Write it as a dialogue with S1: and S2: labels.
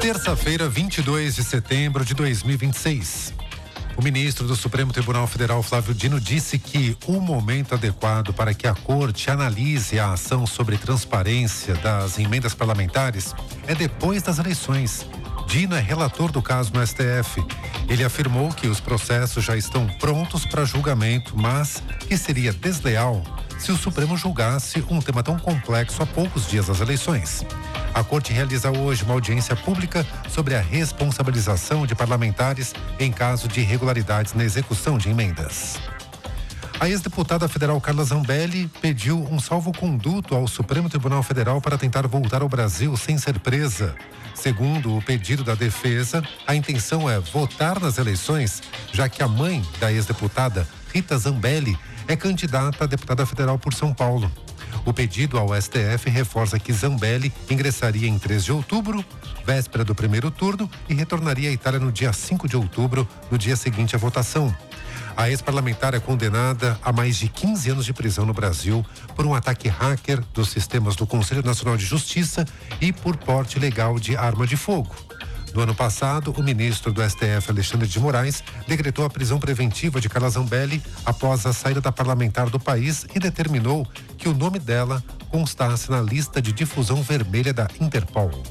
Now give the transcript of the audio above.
S1: Terça-feira, 22 de setembro de 2026. O ministro do Supremo Tribunal Federal, Flávio Dino, disse que o momento adequado para que a Corte analise a ação sobre transparência das emendas parlamentares é depois das eleições. Dino é relator do caso no STF. Ele afirmou que os processos já estão prontos para julgamento, mas que seria desleal se o Supremo julgasse um tema tão complexo a poucos dias das eleições. A Corte realiza hoje uma audiência pública sobre a responsabilização de parlamentares em caso de irregularidades na execução de emendas. A ex-deputada federal Carla Zambelli pediu um salvo-conduto ao Supremo Tribunal Federal para tentar voltar ao Brasil sem ser presa. Segundo o pedido da defesa, a intenção é votar nas eleições, já que a mãe da ex-deputada, Rita Zambelli, é candidata a deputada federal por São Paulo. O pedido ao STF reforça que Zambelli ingressaria em 3 de outubro, véspera do primeiro turno, e retornaria à Itália no dia 5 de outubro, no dia seguinte à votação. A ex-parlamentar é condenada a mais de 15 anos de prisão no Brasil por um ataque hacker dos sistemas do Conselho Nacional de Justiça e por porte ilegal de arma de fogo. No ano passado, o ministro do STF, Alexandre de Moraes, decretou a prisão preventiva de Carla Zambelli após a saída da parlamentar do país e determinou que o nome dela constasse na lista de difusão vermelha da Interpol.